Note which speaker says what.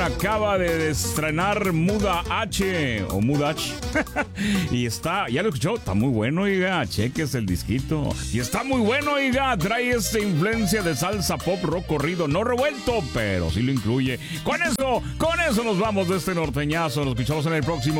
Speaker 1: acaba de estrenar Muda H o Muda H. Y está, ya lo escuchó, está muy bueno, oiga, cheques el disquito. Y está muy bueno, oiga, trae esta influencia de salsa, pop, rock, corrido, no revuelto, pero sí lo incluye. Con eso nos vamos de este norteñazo, nos escuchamos en el próximo.